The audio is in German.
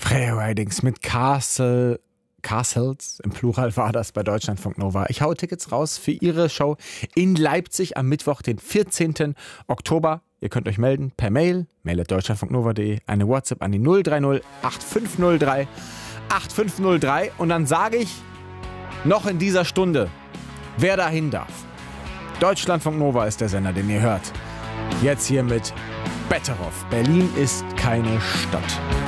Freeridings mit Castles, im Plural war das bei Deutschlandfunk Nova. Ich hau Tickets raus für ihre Show in Leipzig am Mittwoch, den 14. Oktober. Ihr könnt euch melden per Mail @deutschlandfunknova.de, eine WhatsApp an die 030 8503 8503 und dann sage ich noch in dieser Stunde, wer dahin darf. Deutschlandfunk Nova ist der Sender, den ihr hört. Jetzt hier mit Betteroff. Berlin ist keine Stadt.